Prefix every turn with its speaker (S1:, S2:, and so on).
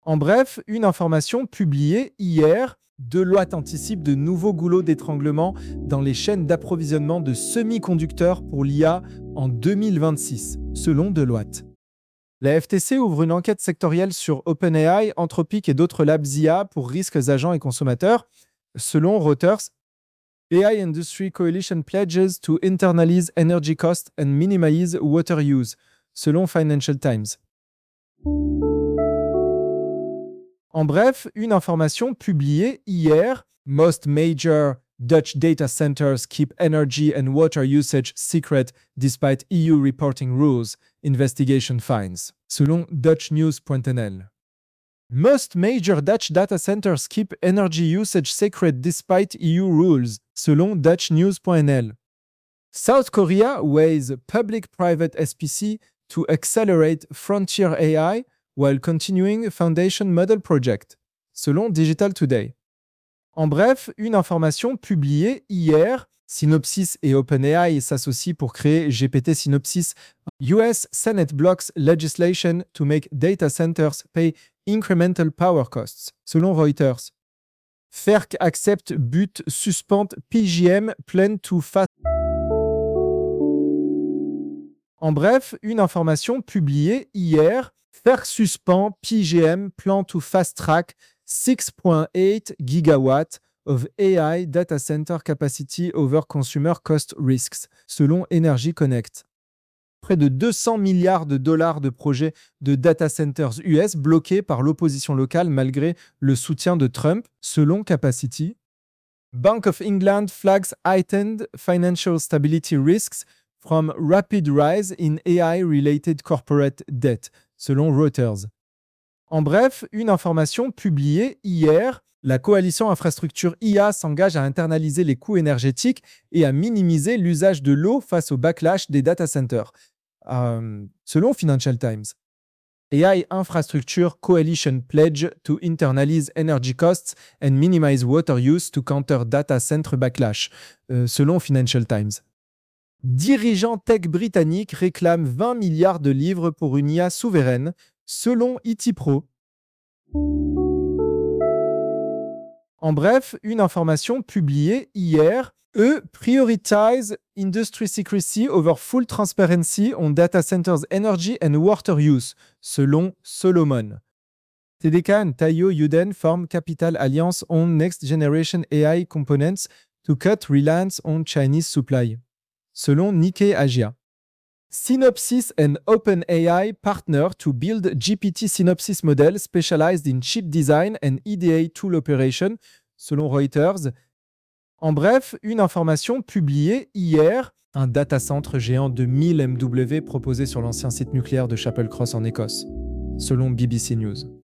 S1: En bref, une information publiée hier, Deloitte anticipe de nouveaux goulots d'étranglement dans les chaînes d'approvisionnement de semi-conducteurs pour l'IA en 2026, selon Deloitte. La FTC ouvre une enquête sectorielle sur OpenAI, Anthropic et d'autres labs IA pour risques agents et consommateurs, selon Reuters. AI Industry Coalition pledges to internalize energy costs and minimize water use, selon Financial Times. En bref, une information publiée hier, Most major Dutch data centers keep energy and water usage secret despite EU reporting rules, investigation finds, selon dutchnews.nl. Most major Dutch data centers keep energy usage secret despite EU rules, selon dutchnews.nl. South Korea weighs public-private SPC to accelerate frontier AI while continuing foundation model project, selon Digital Today. En bref, une information publiée hier, Synopsys et OpenAI s'associent pour créer GPT Synopsys. US Senate blocks legislation to make data centers pay incremental power costs, selon Reuters. FERC accepte but suspend PJM plan to fast. En bref, une information publiée hier, FERC suspend PJM plan to fast-track 6.8 gigawatts of AI data center capacity over consumer cost risks, selon Energy Connect. Près de 200 milliards de dollars de projets de data centers US bloqués par l'opposition locale malgré le soutien de Trump, selon Capacity. Bank of England flags heightened financial stability risks from rapid rise in AI-related corporate debt, selon Reuters. En bref, une information publiée hier, la coalition infrastructure IA s'engage à internaliser les coûts énergétiques et à minimiser l'usage de l'eau face au backlash des data centers, selon Financial Times. AI Infrastructure Coalition pledge to internalize energy costs and minimize water use to counter data center backlash, selon Financial Times. Dirigeants tech britanniques réclament 20 milliards de livres pour une IA souveraine, selon IT Pro. En bref, une information publiée hier, prioritize industry secrecy over full transparency on data centers energy and water use, selon Solomon. TDK and Taiyo Yuden form Capital Alliance on Next Generation AI Components to cut reliance on Chinese supply, selon Nikkei Asia. Synopsys and OpenAI partner to build GPT Synopsys model specialized in chip design and EDA tool operation, selon Reuters. En bref, une information publiée hier, un data center géant de 1000 MW proposé sur l'ancien site nucléaire de Chapel Cross en Écosse, selon BBC News.